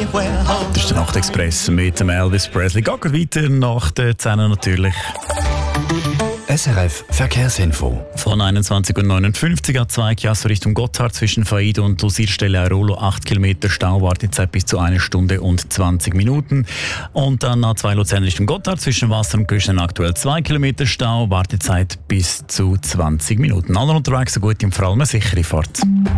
Das ist der Nachtexpress mit dem Elvis Presley. Geht weiter nach der 10 natürlich. SRF Verkehrsinfo. Von 21.59 Uhr A2 Chiasso Richtung Gotthard zwischen Faid und Dosierstelle Airolo 8 Kilometer Stau, Wartezeit bis zu 1 Stunde und 20 Minuten. Und dann A2 Luzern Richtung Gotthard zwischen Wasser und Küsten aktuell 2 Kilometer Stau, Wartezeit bis zu 20 Minuten. Alle unterwegs, so gut im vor allem eine sichere Fahrt.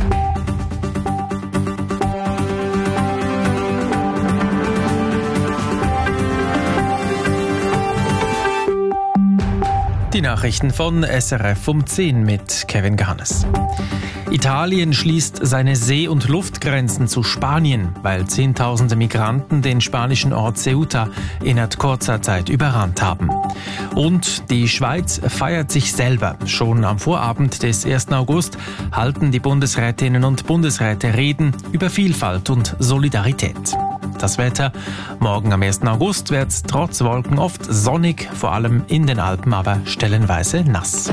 Die Nachrichten von SRF um 10 mit Kevin Gahannes. Italien schließt seine See- und Luftgrenzen zu Spanien, weil Zehntausende Migranten den spanischen Ort Ceuta innerhalb kurzer Zeit überrannt haben. Und die Schweiz feiert sich selber. Schon am Vorabend des 1. August halten die Bundesrätinnen und Bundesräte Reden über Vielfalt und Solidarität. Das Wetter: morgen am 1. August wird es trotz Wolken oft sonnig, vor allem in den Alpen, aber stellenweise nass.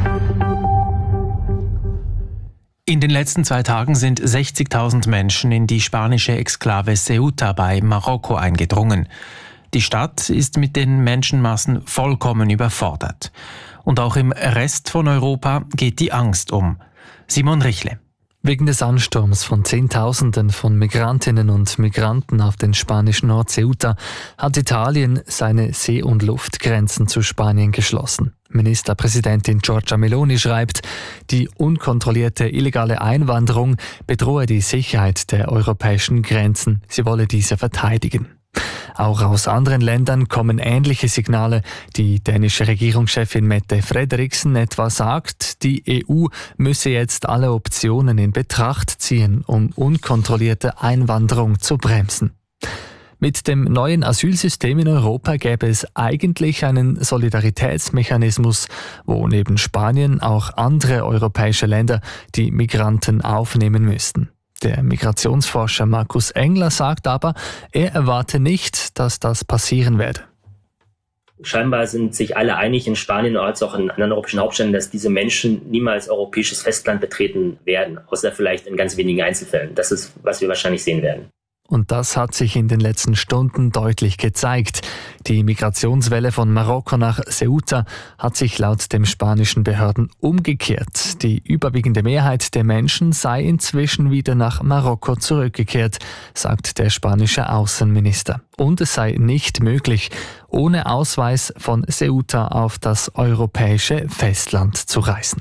In den letzten 2 Tagen sind 60.000 Menschen in die spanische Exklave Ceuta bei Marokko eingedrungen. Die Stadt ist mit den Menschenmassen vollkommen überfordert. Und auch im Rest von Europa geht die Angst um. Simon Richle. Wegen des Ansturms von Zehntausenden von Migrantinnen und Migranten auf den spanischen Ort Ceuta hat Italien seine See- und Luftgrenzen zu Spanien geschlossen. Ministerpräsidentin Giorgia Meloni schreibt, die unkontrollierte illegale Einwanderung bedrohe die Sicherheit der europäischen Grenzen. Sie wolle diese verteidigen. Auch aus anderen Ländern kommen ähnliche Signale. Die dänische Regierungschefin Mette Frederiksen etwa sagt, die EU müsse jetzt alle Optionen in Betracht ziehen, um unkontrollierte Einwanderung zu bremsen. Mit dem neuen Asylsystem in Europa gäbe es eigentlich einen Solidaritätsmechanismus, wo neben Spanien auch andere europäische Länder die Migranten aufnehmen müssten. Der Migrationsforscher Markus Engler sagt aber, er erwarte nicht, dass das passieren werde. Scheinbar sind sich alle einig in Spanien als auch in anderen europäischen Hauptstädten, dass diese Menschen niemals europäisches Festland betreten werden, außer vielleicht in ganz wenigen Einzelfällen. Das ist, was wir wahrscheinlich sehen werden. Und das hat sich in den letzten Stunden deutlich gezeigt. Die Migrationswelle von Marokko nach Ceuta hat sich laut den spanischen Behörden umgekehrt. Die überwiegende Mehrheit der Menschen sei inzwischen wieder nach Marokko zurückgekehrt, sagt der spanische Außenminister. Und es sei nicht möglich, ohne Ausweis von Ceuta auf das europäische Festland zu reisen.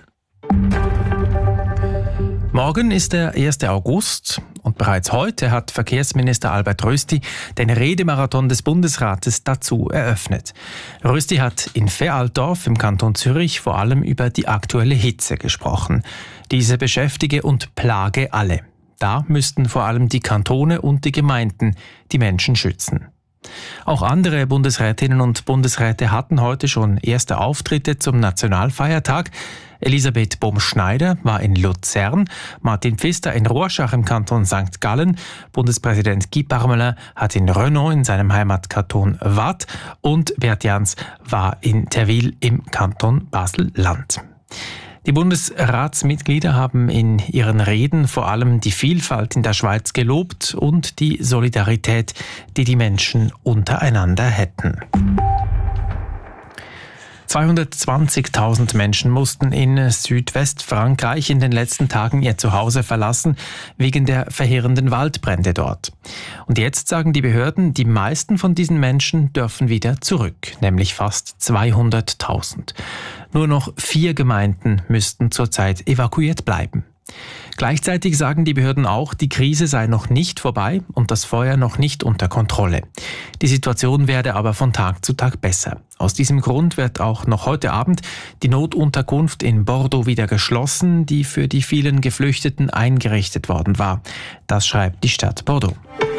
Morgen ist der 1. August und bereits heute hat Verkehrsminister Albert Rösti den Redemarathon des Bundesrates dazu eröffnet. Rösti hat in Veraltorf im Kanton Zürich vor allem über die aktuelle Hitze gesprochen. Diese beschäftige und plage alle. Da müssten vor allem die Kantone und die Gemeinden die Menschen schützen. Auch andere Bundesrätinnen und Bundesräte hatten heute schon erste Auftritte zum Nationalfeiertag. Elisabeth Bohm-Schneider war in Luzern, Martin Pfister in Rorschach im Kanton St. Gallen, Bundespräsident Guy Parmelin hat in Renault in seinem Heimatkanton Waadt und Bert Jans war in Terwil im Kanton Basel-Land. Die Bundesratsmitglieder haben in ihren Reden vor allem die Vielfalt in der Schweiz gelobt und die Solidarität, die die Menschen untereinander hätten. 220.000 Menschen mussten in Südwestfrankreich in den letzten Tagen ihr Zuhause verlassen, wegen der verheerenden Waldbrände dort. Und jetzt sagen die Behörden, die meisten von diesen Menschen dürfen wieder zurück, nämlich fast 200.000. Nur noch 4 Gemeinden müssten zurzeit evakuiert bleiben. Gleichzeitig sagen die Behörden auch, die Krise sei noch nicht vorbei und das Feuer noch nicht unter Kontrolle. Die Situation werde aber von Tag zu Tag besser. Aus diesem Grund wird auch noch heute Abend die Notunterkunft in Bordeaux wieder geschlossen, die für die vielen Geflüchteten eingerichtet worden war. Das schreibt die Stadt Bordeaux.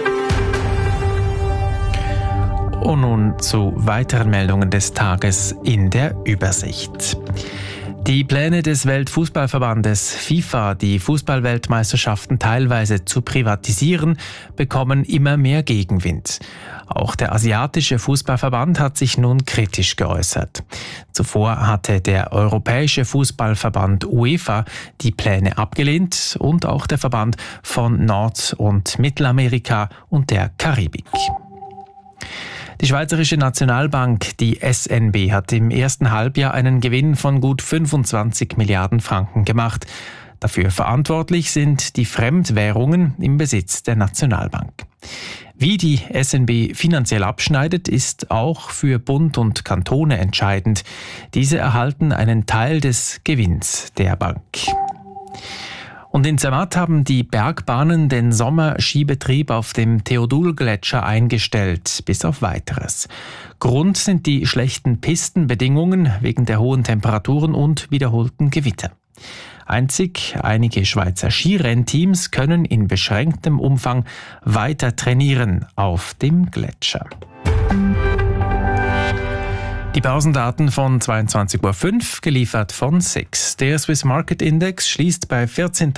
Und nun zu weiteren Meldungen des Tages in der Übersicht. Die Pläne des Weltfußballverbandes FIFA, die Fußballweltmeisterschaften teilweise zu privatisieren, bekommen immer mehr Gegenwind. Auch der asiatische Fußballverband hat sich nun kritisch geäußert. Zuvor hatte der Europäische Fußballverband UEFA die Pläne abgelehnt und auch der Verband von Nord- und Mittelamerika und der Karibik. Die Schweizerische Nationalbank, die SNB, hat im ersten Halbjahr einen Gewinn von gut 25 Milliarden Franken gemacht. Dafür verantwortlich sind die Fremdwährungen im Besitz der Nationalbank. Wie die SNB finanziell abschneidet, ist auch für Bund und Kantone entscheidend. Diese erhalten einen Teil des Gewinns der Bank. Und in Zermatt haben die Bergbahnen den Sommerskibetrieb auf dem Theodul-Gletscher eingestellt, bis auf Weiteres. Grund sind die schlechten Pistenbedingungen wegen der hohen Temperaturen und wiederholten Gewitter. Einzig einige Schweizer Skirennteams können in beschränktem Umfang weiter trainieren auf dem Gletscher. Die Börsendaten von 22.05 Uhr, geliefert von SIX. Der Swiss Market Index schließt bei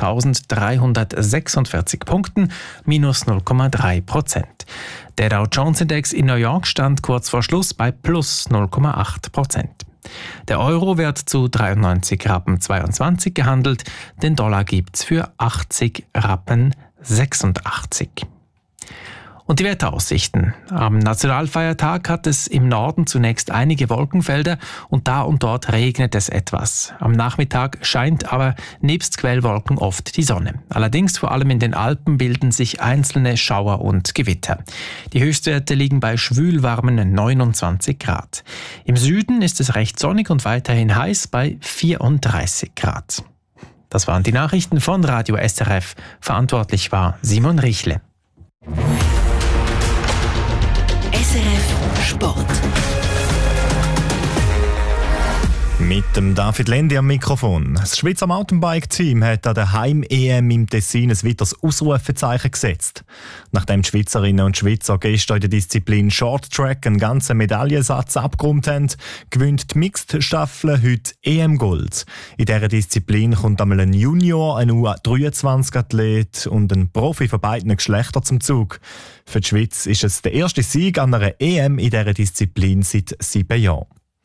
14.346 Punkten, minus 0,3%. Der Dow Jones Index in New York stand kurz vor Schluss bei plus 0,8%. Der Euro wird zu 93 Rappen 22 gehandelt, den Dollar gibt's für 80 Rappen 86. Und die Wetteraussichten. Am Nationalfeiertag hat es im Norden zunächst einige Wolkenfelder und da und dort regnet es etwas. Am Nachmittag scheint aber nebst Quellwolken oft die Sonne. Allerdings vor allem in den Alpen bilden sich einzelne Schauer und Gewitter. Die Höchstwerte liegen bei schwülwarmen 29 Grad. Im Süden ist es recht sonnig und weiterhin heiß bei 34 Grad. Das waren die Nachrichten von Radio SRF. Verantwortlich war Simon Richle. SRF Sport. Mit dem David Lendi am Mikrofon. Das Schweizer Mountainbike-Team hat an der Heim-EM im Tessin ein weiteres Ausrufezeichen gesetzt. Nachdem die Schweizerinnen und Schweizer gestern in der Disziplin Short Track einen ganzen Medaillensatz abgeräumt haben, gewinnt die Mixed-Staffel heute EM-Gold. In dieser Disziplin kommt einmal ein Junior, ein U23-Athlet und ein Profi von beiden Geschlechtern zum Zug. Für die Schweiz ist es der erste Sieg an einer EM in dieser Disziplin seit 7 Jahren.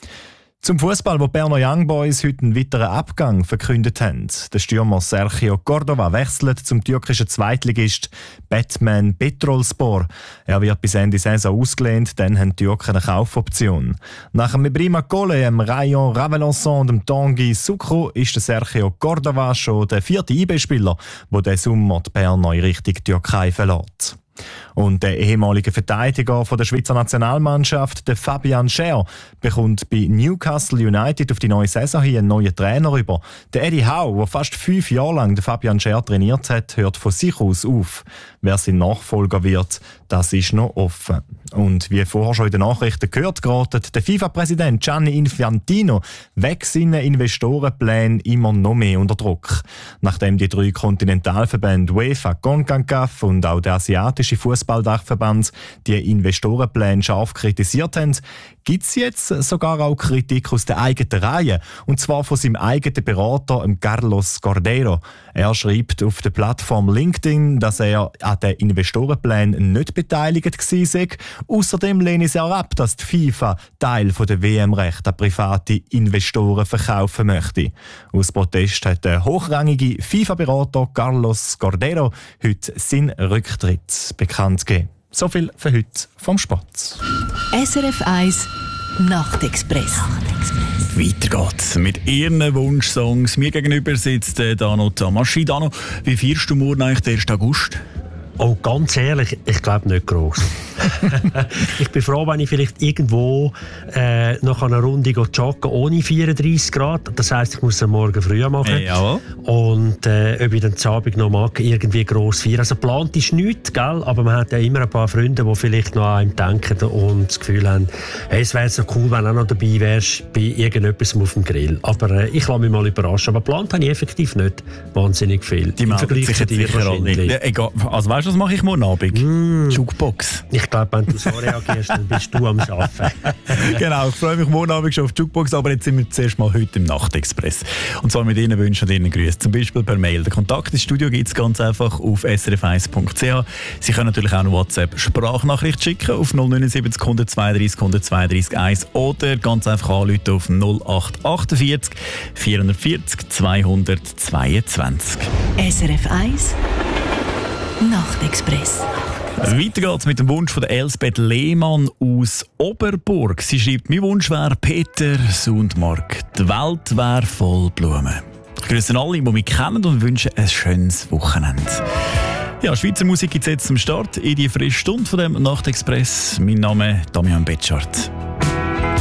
Zum Fußball, wo die Berner Young Boys heute einen weiteren Abgang verkündet haben. Der Stürmer Sergio Cordova wechselt zum türkischen Zweitligist Batman Petrolspor. Er wird bis Ende Saison ausgelehnt, dann haben die Türken eine Kaufoption. Nach dem Ibrahima Kole, dem Rayon Ravelançon und dem Tanguy Sucro ist der Sergio Cordova schon der 4. IB-Spieler, der diesen Sommer die Berner in Richtung Türkei verlässt. Und der ehemalige Verteidiger von der Schweizer Nationalmannschaft, der Fabian Schär, bekommt bei Newcastle United auf die neue Saison hier einen neuen Trainer über. Der Eddie Howe, der fast 5 Jahre lang den Fabian Schär trainiert hat, hört von sich aus auf. Wer sein Nachfolger wird, das ist noch offen. Und wie vorher schon in den Nachrichten gehört, gerät der FIFA-Präsident Gianni Infantino wegen seinen Investorenplänen immer noch mehr unter Druck. Nachdem die 3 Kontinentalverbände UEFA, CONCACAF und auch der asiatische Fußballdachverband die Investorenpläne scharf kritisiert haben, gibt es jetzt sogar auch Kritik aus der eigenen Reihe. Und zwar von seinem eigenen Berater, Carlos Cordeiro. Er schreibt auf der Plattform LinkedIn, dass er an den Investorenplänen nicht beteiligt war. Außerdem lehne es auch ab, dass die FIFA Teil der WM-Rechte an private Investoren verkaufen möchte. Aus Protest hat der hochrangige FIFA-Berater Carlos Cordeiro heute seinen Rücktritt bekannt gegeben. So viel für heute vom Sport. SRF 1 Nachtexpress. Weiter geht's mit Ihren Wunschsongs. Mir gegenüber sitzt Dano Tamaschi. Dano, wie feierst du morgen eigentlich den 1. August? Oh, ganz ehrlich, ich glaube nicht gross. Ich bin froh, wenn ich vielleicht irgendwo nach einer Runde joggen ohne 34 Grad. Das heisst, ich muss es morgen früh machen. Ja. Und ob ich dann zu Abend noch mag, irgendwie gross feiern. Also geplant ist nichts, gell? Aber man hat ja immer ein paar Freunde, die vielleicht noch an einem denken und das Gefühl haben, hey, es wäre so cool, wenn du auch noch dabei wärst bei irgendetwas auf dem Grill. Aber ich lasse mich mal überraschen. Aber geplant habe ich effektiv nicht wahnsinnig viel. Die melden sich sicher auch nicht. Egal. Also weißt du, was mache ich morgen Abend? Jukebox. Ich glaube, wenn du so reagierst, dann bist du am Arbeiten. Genau, ich freue mich morgen Abend schon auf die Jukebox, aber jetzt sind wir zuerst mal heute im Nachtexpress. Und zwar mit Ihnen Wünschen und Ihnen Grüßen, zum Beispiel per Mail. Den Kontakt ins Studio gibt es ganz einfach auf srf1.ch. Sie können natürlich auch eine WhatsApp-Sprachnachricht schicken auf 079 132 132 1 oder ganz einfach anrufen auf 0848 440 222. SRF 1 Nachtexpress. Weiter geht's mit dem Wunsch von der Elsbeth Lehmann aus Oberburg. Sie schreibt, mein Wunsch wäre Peter Sundmark. Die Welt wäre voll Blumen. Ich grüße alle, die mich kennen und wünsche ein schönes Wochenende. Ja, Schweizer Musik gibt es jetzt zum Start in die frische Stunde von dem Nachtexpress. Mein Name ist Damian Betschart.